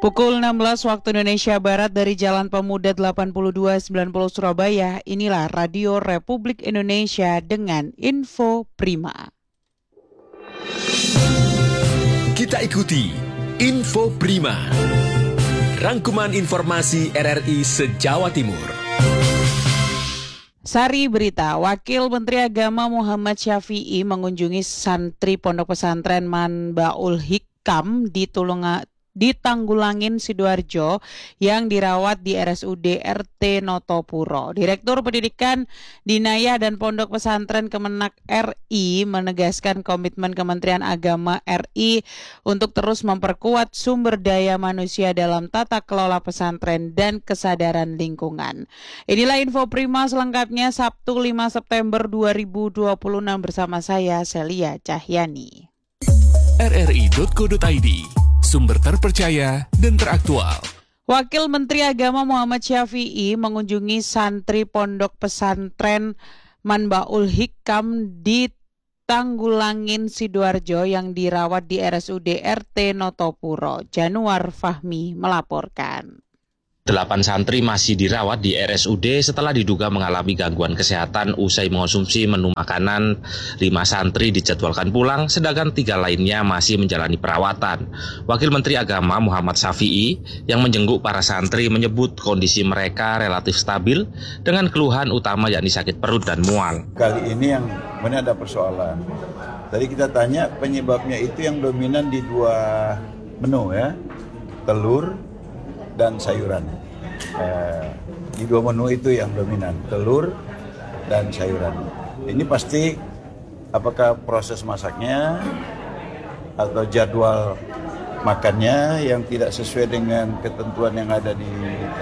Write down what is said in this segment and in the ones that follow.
Pukul 16 waktu Indonesia Barat dari Jalan Pemuda 8290 Surabaya, inilah Radio Republik Indonesia dengan Info Prima. Kita ikuti Info Prima, rangkuman informasi RRI se-Jawa Timur. Sari berita, Wakil Menteri Agama Muhammad Syafi'i mengunjungi santri Pondok Pesantren Manbaul Hikam di Tanggulangin, Sidoarjo yang dirawat di RSUD RT Notopuro. Direktur Pendidikan Dinayah dan Pondok Pesantren Kemenak RI menegaskan komitmen Kementerian Agama RI untuk terus memperkuat sumber daya manusia dalam tata kelola pesantren dan kesadaran lingkungan. Inilah Info Prima selengkapnya Sabtu 5 September 2026 bersama saya Celia Cahyani. rri.co.id, sumber terpercaya dan teraktual. Wakil Menteri Agama Muhammad Syafi'i mengunjungi santri Pondok Pesantren Manbaul Hikam di Tanggulangin, Sidoarjo yang dirawat di RSUD RT Notopuro. Januar Fahmi melaporkan. 8 santri masih dirawat di RSUD setelah diduga mengalami gangguan kesehatan usai mengonsumsi menu makanan. 5 santri dijadwalkan pulang, sedangkan 3 lainnya masih menjalani perawatan. Wakil Menteri Agama Muhammad Syafi'i yang menjenguk para santri menyebut kondisi mereka relatif stabil dengan keluhan utama yakni sakit perut dan mual. Kali ini yang mana ada persoalan. Tadi kita tanya penyebabnya itu yang dominan di 2 menu ya, telur dan sayuran. Di 2 menu itu yang dominan, telur dan sayuran. Ini pasti apakah proses masaknya atau jadwal makannya yang tidak sesuai dengan ketentuan yang ada di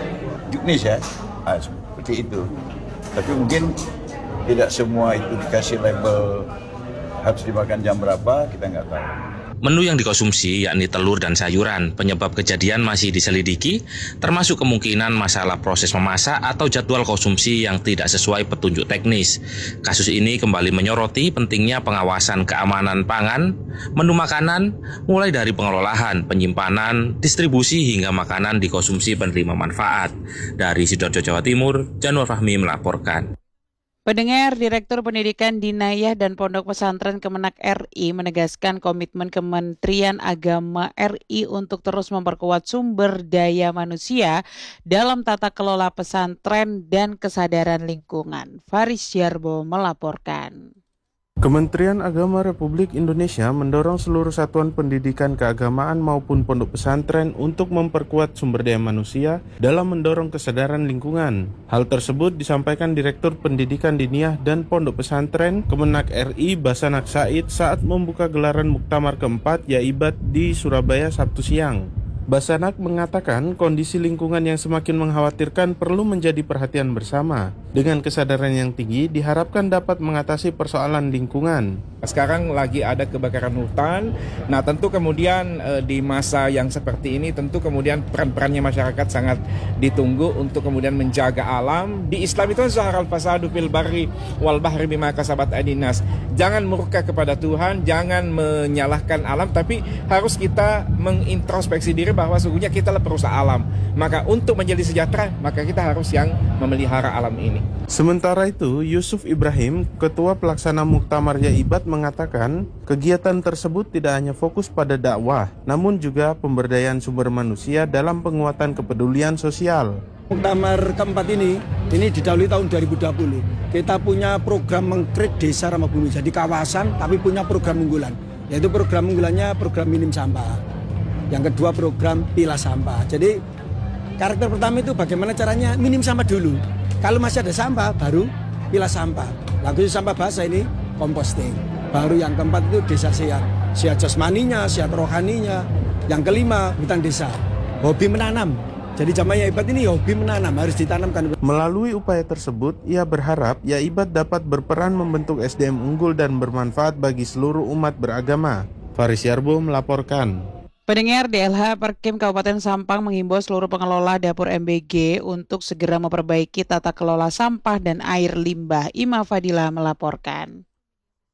Juknis ya, seperti itu. Tapi mungkin tidak semua itu dikasih label harus dimakan jam berapa, kita nggak tahu. Menu yang dikonsumsi yakni telur dan sayuran. Penyebab kejadian masih diselidiki, termasuk kemungkinan masalah proses memasak atau jadwal konsumsi yang tidak sesuai petunjuk teknis. Kasus ini kembali menyoroti pentingnya pengawasan keamanan pangan, menu makanan, mulai dari pengelolaan, penyimpanan, distribusi hingga makanan dikonsumsi penerima manfaat. Dari Sidoarjo, Jawa Timur, Januar Fahmi melaporkan. Pendengar, Direktur Pendidikan Dinayah dan Pondok Pesantren Kemenak RI menegaskan komitmen Kementerian Agama RI untuk terus memperkuat sumber daya manusia dalam tata kelola pesantren dan kesadaran lingkungan. Faris Jarbo melaporkan. Kementerian Agama Republik Indonesia mendorong seluruh satuan pendidikan keagamaan maupun pondok pesantren untuk memperkuat sumber daya manusia dalam mendorong kesadaran lingkungan. Hal tersebut disampaikan Direktur Pendidikan Diniyah dan Pondok Pesantren Kemenak RI Basanak Said saat membuka gelaran Muktamar keempat Yaibat di Surabaya Sabtu siang. Basanak mengatakan kondisi lingkungan yang semakin mengkhawatirkan perlu menjadi perhatian bersama. Dengan kesadaran yang tinggi diharapkan dapat mengatasi persoalan lingkungan. Sekarang lagi ada kebakaran hutan. Nah, tentu kemudian di masa yang seperti ini tentu kemudian peran-perannya masyarakat sangat ditunggu untuk kemudian menjaga alam. Di Islam itu zaharal fasadu fil barri wal bahri bima kasabat aydin nas. Jangan murka kepada Tuhan, jangan menyalahkan alam, tapi harus kita mengintrospeksi diri bahwa sesungguhnya kita adalah perusahaan alam. Maka untuk menjadi sejahtera, maka kita harus yang memelihara alam ini. Sementara itu, Yusuf Ibrahim, Ketua Pelaksana Muktamar Yaibat mengatakan, kegiatan tersebut tidak hanya fokus pada dakwah, namun juga pemberdayaan sumber manusia dalam penguatan kepedulian sosial. Muktamar keempat ini didahului tahun 2020. Kita punya program mengkrit desa ramah bumi, jadi kawasan tapi punya program unggulan. Yaitu program unggulannya program minim sampah. Yang kedua program pilah sampah. Jadi karakter pertama itu bagaimana caranya minim sampah dulu. Kalau masih ada sampah baru pilah sampah. Lalu sampah basah ini composting. Baru yang keempat itu desa sehat. Sehat jasmaninya, sehat rohaninya. Yang kelima hutan desa. Hobi menanam. Jadi jamaah Yaibat ini hobi menanam, harus ditanamkan. Melalui upaya tersebut, ia berharap Yaibat dapat berperan membentuk SDM unggul dan bermanfaat bagi seluruh umat beragama. Faris Jarbo melaporkan. Pendengar, DLH Perkim Kabupaten Sampang menghimbau seluruh pengelola dapur MBG untuk segera memperbaiki tata kelola sampah dan air limbah. Ima Fadila melaporkan.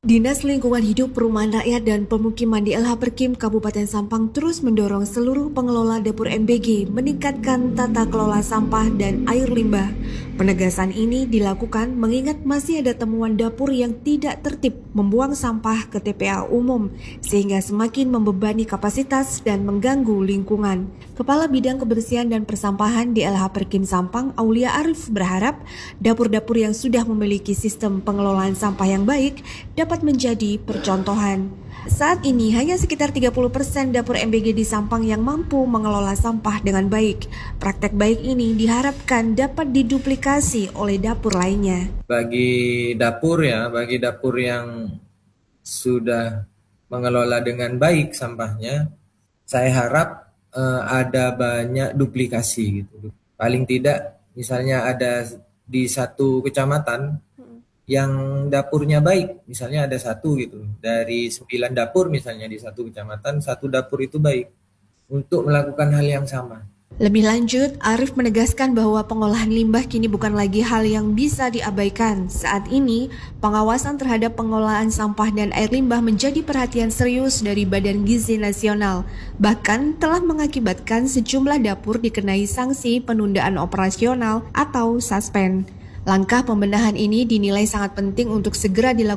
Dinas Lingkungan Hidup, Perumahan Rakyat dan Pemukiman di LH Perkim Kabupaten Sampang terus mendorong seluruh pengelola dapur MBG meningkatkan tata kelola sampah dan air limbah. Penegasan ini dilakukan mengingat masih ada temuan dapur yang tidak tertib membuang sampah ke TPA umum sehingga semakin membebani kapasitas dan mengganggu lingkungan. Kepala Bidang Kebersihan dan Persampahan di LH Perkim Sampang, Aulia Arif, berharap dapur-dapur yang sudah memiliki sistem pengelolaan sampah yang baik dapat menjadi percontohan. Saat ini hanya sekitar 30% dapur MBG di Sampang yang mampu mengelola sampah dengan baik. Praktek baik ini diharapkan dapat diduplikasi oleh dapur lainnya. Bagi dapur yang sudah mengelola dengan baik sampahnya, saya harap ada banyak duplikasi gitu. Paling tidak misalnya ada di satu kecamatan yang dapurnya baik, misalnya ada 1 gitu. Dari 9 dapur misalnya di satu kecamatan, 1 dapur itu baik untuk melakukan hal yang sama. Lebih lanjut, Arif menegaskan bahwa pengolahan limbah kini bukan lagi hal yang bisa diabaikan. Saat ini, pengawasan terhadap pengolahan sampah dan air limbah menjadi perhatian serius dari Badan Gizi Nasional. Bahkan telah mengakibatkan sejumlah dapur dikenai sanksi penundaan operasional atau suspend. Langkah pembenahan ini dinilai sangat penting untuk segera dilakukan